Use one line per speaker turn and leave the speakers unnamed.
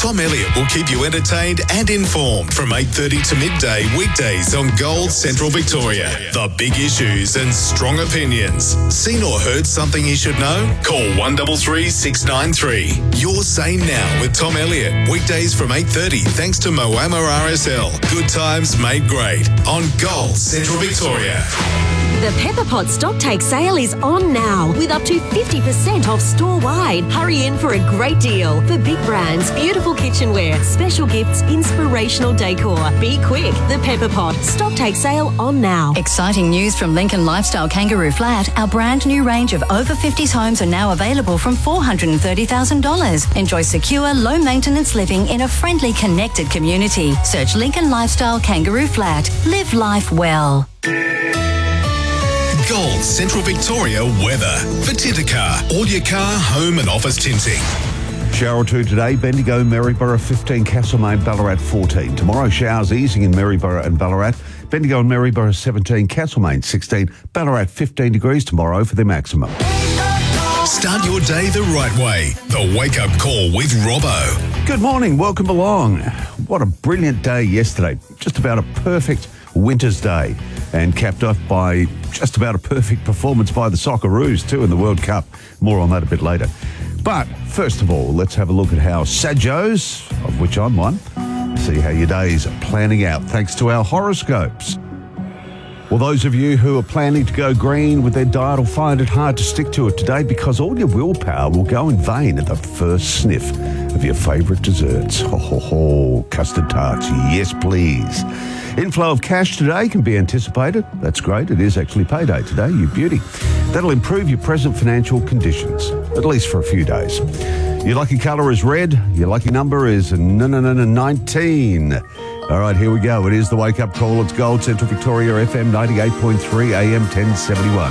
Tom Elliott will keep you entertained and informed from 8:30 to midday weekdays on Gold Central Victoria. The big issues and strong opinions. Seen or heard something you should know? Call 133 693. Your Say Now with Tom Elliott. Weekdays from 8:30 thanks to Moama RSL. Good times made great on Gold Central Victoria.
The Pepper Pot stock take sale is on now with up to 50% off store-wide. Hurry in for a great deal. For big brands, beautiful kitchenware, special gifts, inspirational decor. Be quick. The Pepper Pot stock take sale on now.
Exciting news from Lincoln Lifestyle Kangaroo Flat. Our brand new range of over 50s homes are now available from $430,000. Enjoy secure, low maintenance living in a friendly, connected community. Search Lincoln Lifestyle Kangaroo Flat. Live life well.
Gold Central Victoria weather. For Titacar, all your car, home and office tinting.
Shower or two today, Bendigo, Maryborough 15, Castlemaine, Ballarat 14. Tomorrow, showers easing in Maryborough and Ballarat. Bendigo and Maryborough 17, Castlemaine 16, Ballarat 15 degrees tomorrow for the maximum.
Start your day the right way. The Wake Up Call with Robbo.
Good morning, welcome along. What a brilliant day yesterday. Just about a perfect winter's day, and capped off by just about a perfect performance by the Socceroos too in the World Cup. More on that a bit later. But first of all, let's have a look at how Sajos, of which I'm one, see how your day's planning out thanks to our horoscopes. Well, those of you who are planning to go green with their diet will find it hard to stick to it today because all your willpower will go in vain at the first sniff of your favourite desserts. Custard tarts, yes please. Inflow of cash today can be anticipated. That's great. It is actually payday today, you beauty. That'll improve your present financial conditions, at least for a few days. Your lucky colour is red. Your lucky number is 19. All right, here we go. It is the Wake Up Call. It's Gold Central Victoria FM 98.3 AM 1071.